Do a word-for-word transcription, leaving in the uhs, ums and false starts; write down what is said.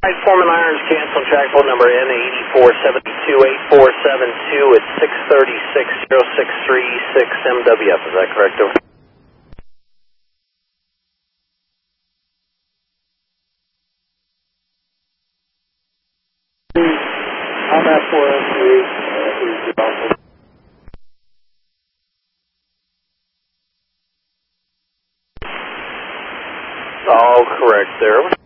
Foreman Irons, cancel track phone number N eight four seven two eight four seven two at six thirty-six oh six three six M W F. Is that correct? Over. I'm at four M three. All correct there.